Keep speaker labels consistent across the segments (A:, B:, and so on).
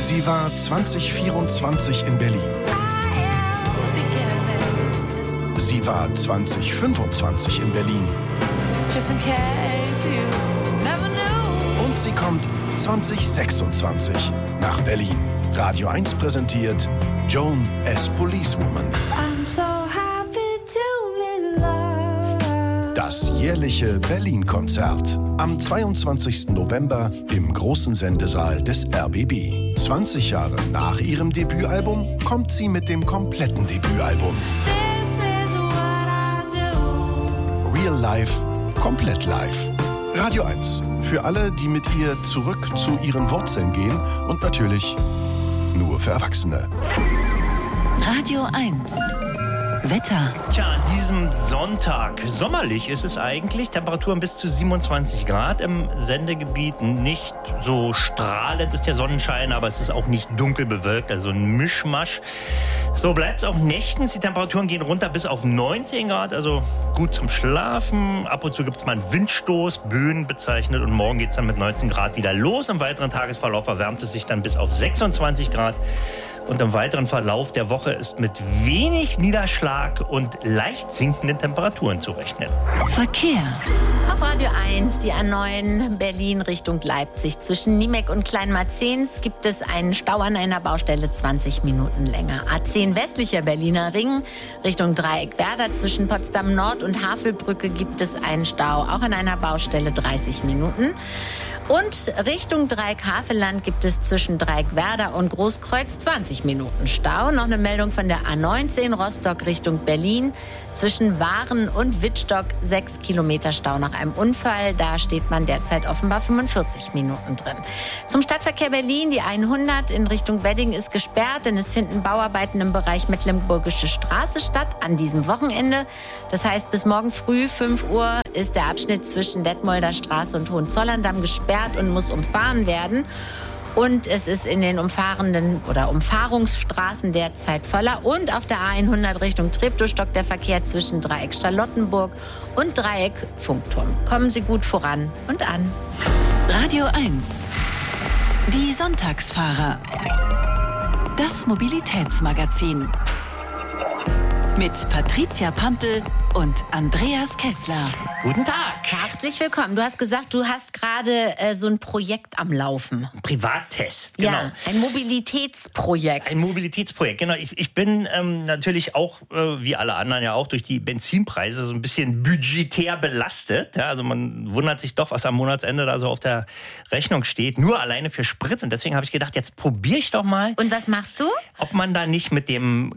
A: Sie war 2024 in Berlin. Sie war 2025 in Berlin. Und sie kommt 2026 nach Berlin. Radio 1 präsentiert Joan as Policewoman. Das jährliche Berlin-Konzert. Am 22. November im großen Sendesaal des RBB. 20 Jahre nach ihrem Debütalbum kommt sie mit dem kompletten Debütalbum. Real Life, komplett live. Radio 1. Für alle, die mit ihr zurück zu ihren Wurzeln gehen und natürlich nur für Erwachsene.
B: Radio 1. Wetter.
C: Tja, an diesem Sonntag, sommerlich ist es eigentlich, Temperaturen bis zu 27 Grad im Sendegebiet. Nicht so strahlend ist der Sonnenschein, aber es ist auch nicht dunkel bewölkt, also ein Mischmasch. So bleibt es auch nächtens. Die Temperaturen gehen runter bis auf 19 Grad, also gut zum Schlafen. Ab und zu gibt es mal einen Windstoß, Böen bezeichnet, und morgen geht es dann mit 19 Grad wieder los. Im weiteren Tagesverlauf erwärmt es sich dann bis auf 26 Grad. Und im weiteren Verlauf der Woche ist mit wenig Niederschlag und leicht sinkenden Temperaturen zu rechnen.
B: Verkehr.
D: Auf Radio 1, die A9 Berlin Richtung Leipzig. Zwischen Niemek und Kleinmarzens gibt es einen Stau an einer Baustelle 20 Minuten länger. A10 westlicher Berliner Ring Richtung Dreieckwerder. Zwischen Potsdam Nord und Havelbrücke gibt es einen Stau, auch an einer Baustelle 30 Minuten. Und Richtung Dreieck-Havelland gibt es zwischen Dreieckwerder und Großkreuz 20 Minuten Stau. Noch eine Meldung von der A19 Rostock Richtung Berlin. Zwischen Waren und Wittstock 6 Kilometer Stau nach einem Unfall. Da steht man derzeit offenbar 45 Minuten drin. Zum Stadtverkehr Berlin, die 100 in Richtung Wedding ist gesperrt, denn es finden Bauarbeiten im Bereich Mecklenburgische Straße statt an diesem Wochenende. Das heißt, bis morgen früh 5 Uhr ist der Abschnitt zwischen Detmolder Straße und Hohenzollern-Damm gesperrt und muss umfahren werden. Und es ist in den umfahrenden oder Umfahrungsstraßen derzeit voller. Und auf der A100 Richtung Treptow stockt der Verkehr zwischen Dreieck Charlottenburg und Dreieck Funkturm. Kommen Sie gut voran und an.
B: Radio 1. Die Sonntagsfahrer. Das Mobilitätsmagazin. Mit Patricia Pampel und Andreas Kessler.
C: Guten Tag.
D: Herzlich willkommen. Du hast gesagt, du hast gerade so ein Projekt am Laufen.
C: Privattest, genau.
D: Ja, ein Mobilitätsprojekt.
C: Ein Mobilitätsprojekt, genau. Ich bin natürlich auch, wie alle anderen ja auch, durch die Benzinpreise so ein bisschen budgetär belastet. Ja, also man wundert sich doch, was am Monatsende da so auf der Rechnung steht. Nur alleine für Sprit. Und deswegen habe ich gedacht, jetzt probiere ich doch mal.
D: Und was machst du?
C: Ob man da nicht mit der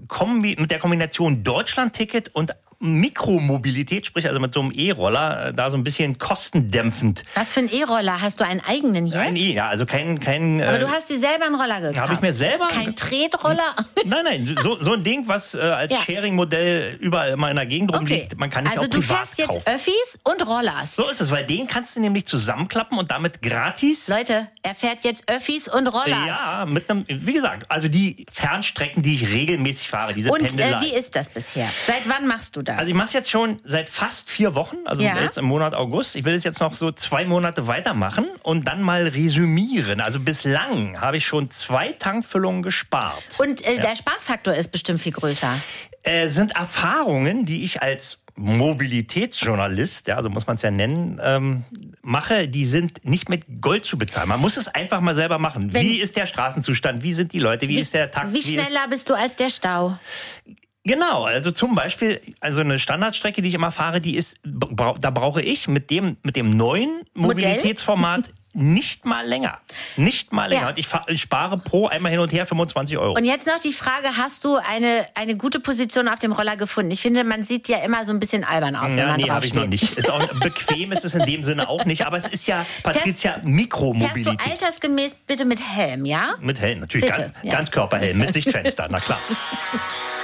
C: Kombination Deutschland-Ticket und Mikromobilität, sprich also mit so einem E-Roller, da so ein bisschen kostendämpfend.
D: Was für ein E-Roller? Hast du einen eigenen jetzt?
C: Ein E, ja, also kein.
D: Aber du hast dir selber einen Roller gekauft?
C: Habe ich mir selber.
D: Kein Tretroller?
C: Nein, so ein Ding, was als Sharing-Modell überall immer in der Gegend rumliegt. Man kann es ja auch privat kaufen.
D: Also du fährst jetzt Öffis und Rollers?
C: So ist es, weil den kannst du nämlich zusammenklappen und damit gratis.
D: Leute, er fährt jetzt Öffis und Rollers.
C: Ja, mit einem, wie gesagt, also die Fernstrecken, die ich regelmäßig fahre, diese Pendelei.
D: Und wie ist das bisher? Seit wann machst du das?
C: Also ich mache es jetzt schon seit fast 4 Wochen, also jetzt im Monat August. Ich will es jetzt noch so 2 Monate weitermachen und dann mal resümieren. Also bislang habe ich schon 2 Tankfüllungen gespart.
D: Und der Spaßfaktor ist bestimmt viel größer.
C: Sind Erfahrungen, die ich als Mobilitätsjournalist, ja, so muss man es ja nennen, mache, die sind nicht mit Gold zu bezahlen. Man muss es einfach mal selber machen. Wie ist der Straßenzustand? Wie sind die Leute? Wie ist der Takt?
D: Wie schneller bist du als der Stau?
C: Genau, also zum Beispiel, also eine Standardstrecke, die ich immer fahre, da brauche ich mit dem neuen Mobilitätsformat nicht mal länger. Nicht mal länger. Und ich spare pro einmal hin und her 25 €.
D: Und jetzt noch die Frage, hast du eine gute Position auf dem Roller gefunden? Ich finde, man sieht ja immer so ein bisschen albern aus, wenn man draufsteht.
C: Nee, habe ich noch nicht. Ist auch bequem ist es in dem Sinne auch nicht, aber es ist ja, Patricia, Mikromobilität.
D: Fährst du altersgemäß bitte mit Helm, ja?
C: Mit Helm, natürlich.
D: Bitte,
C: Ganz Körperhelm, mit Sichtfenster, na klar.